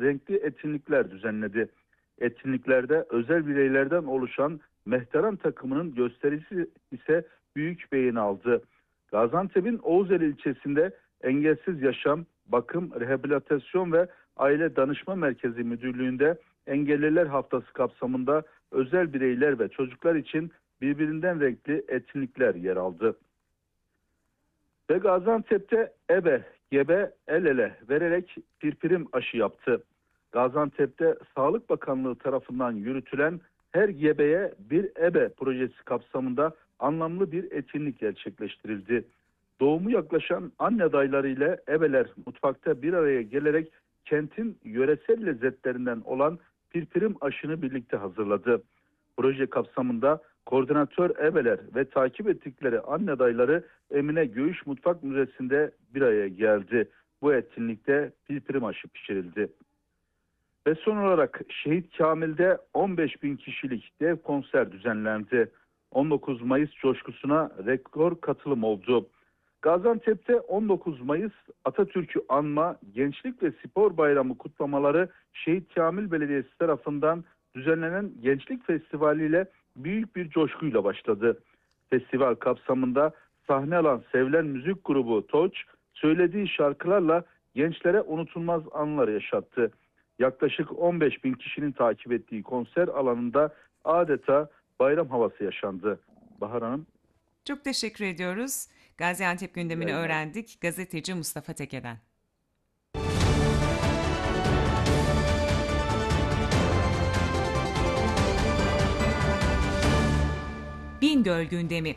renkli etkinlikler düzenledi. Etkinliklerde özel bireylerden oluşan Mehteran takımının gösterisi ise büyük beğeni aldı. Gaziantep'in Oğuzeli ilçesinde Engelsiz Yaşam, Bakım, Rehabilitasyon ve Aile Danışma Merkezi Müdürlüğü'nde Engelliler Haftası kapsamında özel bireyler ve çocuklar için birbirinden renkli etkinlikler yer aldı. Ve Gaziantep'te ebe, gebe, el ele vererek pirpirim aşı yaptı. Gaziantep'te Sağlık Bakanlığı tarafından yürütülen Her Gebeye Bir Ebe projesi kapsamında anlamlı bir etkinlik gerçekleştirildi. Doğumu yaklaşan anne adayları ile ebeler mutfakta bir araya gelerek kentin yöresel lezzetlerinden olan pirpirim aşını birlikte hazırladı. Proje kapsamında koordinatör ebeler ve takip ettikleri anne adayları Emine Göğüş Mutfak Müzesi'nde bir araya geldi. Bu etkinlikte pirpirim aşı pişirildi. Ve son olarak Şehit Kamil'de 15 bin kişilik dev konser düzenlendi. 19 Mayıs coşkusuna rekor katılım oldu. Gaziantep'te 19 Mayıs Atatürk'ü anma, Gençlik ve Spor Bayramı kutlamaları Şehit Kamil Belediyesi tarafından düzenlenen Gençlik Festivali ile büyük bir coşkuyla başladı. Festival kapsamında sahne alan sevilen müzik grubu Toç, söylediği şarkılarla gençlere unutulmaz anlar yaşattı. Yaklaşık 15 bin kişinin takip ettiği konser alanında adeta bayram havası yaşandı. Bahar Hanım. Çok teşekkür ediyoruz. Gaziantep gündemini Yayınlar. öğrendik. Gazeteci Mustafa Teke'den. Bingöl gündemi.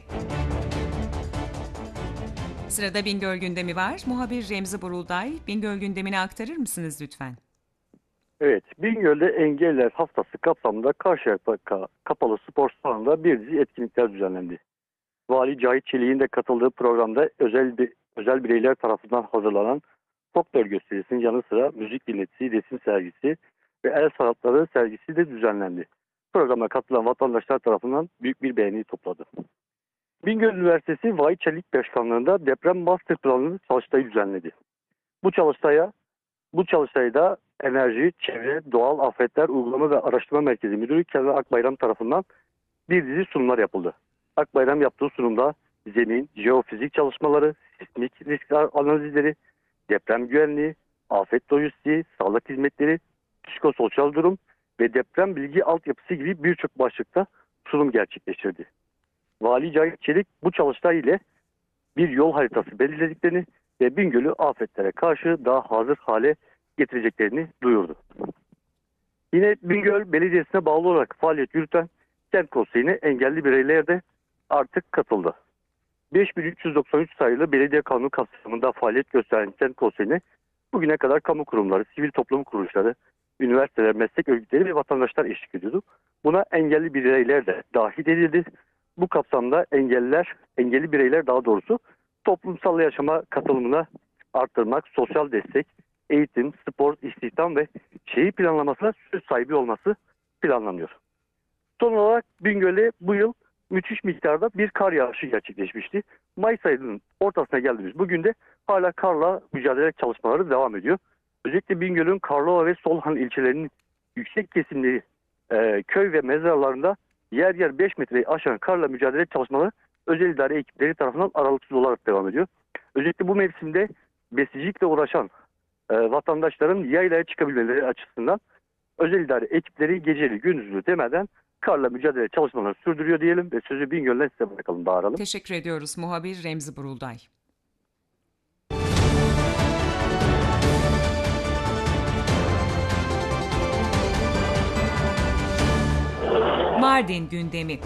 Sırada Bingöl gündemi var. Muhabir Remzi Burulday, Bingöl gündemini aktarır mısınız lütfen? Evet, Bingöl'de Engelliler Haftası kapsamında Karşıyaka Kapalı Spor Salonu'nda bir dizi etkinlikler düzenlendi. Vali Cahit Çelik'in de katıldığı programda özel bireyler tarafından hazırlanan folklor gösterisinin yanı sıra müzik dinletisi, resim sergisi ve el sanatları sergisi de düzenlendi. Programa katılan vatandaşlar tarafından büyük bir beğeni topladı. Bingöl Üniversitesi Vali Çelik Başkanlığı'nda deprem master planı çalıştayı düzenledi. Bu çalıştayda Enerji, Çevre, Doğal Afetler Uygulama ve Araştırma Merkezi Müdürü Kenan Akbayram tarafından bir dizi sunumlar yapıldı. Akbayram yaptığı sunumda zemin, jeofizik çalışmaları, sismik risk analizleri, deprem güvenliği, afet lojistiği, sağlık hizmetleri, psikososyal durum ve deprem bilgi altyapısı gibi birçok başlıkta sunum gerçekleştirdi. Vali Cahit Çelik bu çalıştay ile bir yol haritası belirlediklerini ve Bingöl'ü afetlere karşı daha hazır hale getireceklerini duyurdu. Yine Bingöl Belediyesi'ne bağlı olarak faaliyet yürüten Kent Konseyi'ne engelli bireyler de artık katıldı. 5393 sayılı belediye kanunu kapsamında faaliyet gösteren Kent Konseyi'ne bugüne kadar kamu kurumları, sivil toplum kuruluşları, üniversiteler, meslek örgütleri ve vatandaşlar eşlik ediyordu. Buna engelli bireyler de dahil edildi. Bu kapsamda engelli bireyler daha doğrusu toplumsal yaşama katılımına arttırmak, sosyal destek, eğitim, spor, istihdam ve şehir planlamasına söz sahibi olması planlanıyor. Son olarak Bingöl'e bu yıl müthiş miktarda bir kar yağışı gerçekleşmişti. Mayıs ayının ortasına geldiğimiz bugün de hala karla mücadele çalışmaları devam ediyor. Özellikle Bingöl'ün Karlova ve Solhan ilçelerinin yüksek kesimleri, köy ve mezralarında yer yer 5 metreyi aşan karla mücadele çalışmaları özel idare ekipleri tarafından aralıksız olarak devam ediyor. Özellikle bu mevsimde besicilikle uğraşan vatandaşların yaylaya çıkabilmeleri açısından özel idare ekipleri geceli gündüzlü demeden karla mücadele çalışmalarını sürdürüyor diyelim ve sözü Bingöl'den size bırakalım, Bahar Hanım. Teşekkür ediyoruz muhabir Remzi Burulday. Mardin gündemi.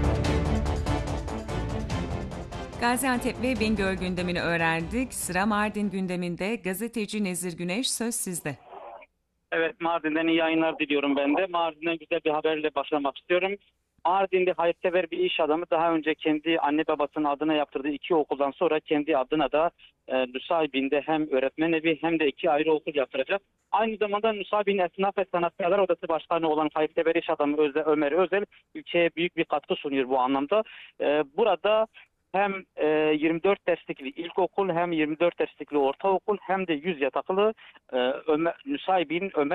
Gaziantep ve Bingöl gündemini öğrendik. Sıra Mardin gündeminde gazeteci Nezir Güneş, söz sizde. Evet, Mardin'den iyi yayınlar diliyorum ben de. Mardin'den güzel bir haberle başlamak istiyorum. Mardin'de hayırsever bir iş adamı daha önce kendi anne babasının adına yaptırdığı 2 okuldan sonra kendi adına da Nusaybin'de hem öğretmen evi hem de 2 ayrı okul yaptıracak. Aynı zamanda Nusaybin Esnaf ve Sanatkarlar Odası Başkanı olan hayırsever iş adamı Ömer Özel ülkeye büyük bir katkı sunuyor bu anlamda. Burada hem 24 derslikli ilkokul hem 24 derslikli ortaokul hem de 100 yataklı Nusaybin Ömer